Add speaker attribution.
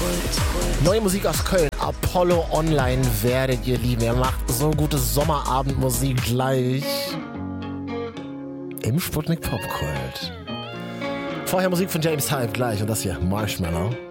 Speaker 1: Neue Musik aus Köln. Apollo Online werdet ihr lieben. Er macht so gute Sommerabendmusik gleich im Sputnik Popkult. Vorher Musik von James Hype gleich und das hier Marshmallow.